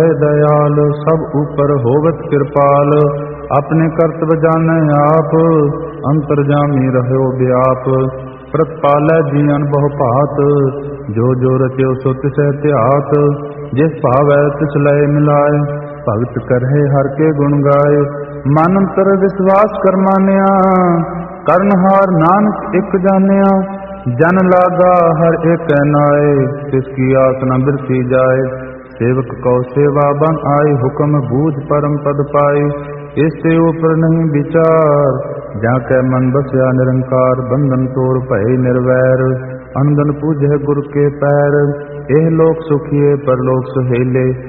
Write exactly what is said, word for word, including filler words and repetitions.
दयाल सब ऊपर होवत कृपाल। अपने कर्तव्य जाने आप अंतर्जामी रहो व्याप। प्रतपालै जियन बहु भात जो जो रचो सो तिसै त्यात। जिस भावै तिस लय मिलाए भगत करहे हर के गुण गाए। मन अंतर विश्वास कर मानिया करनहार नानक एक जानिया। जन लागा हर एक नाए तिसकी आस न बिरसी जाए। सेवक कौ सेवा बन आई हुक्म बूझ परम पद पाई। इससे ऊपर नहीं विचार जाके मन बसया निरंकार। बंधन तोड़ भय निर्वैर अनगन पूजै गुर के पैर। एह लोक सुखिए परलोक सुहेले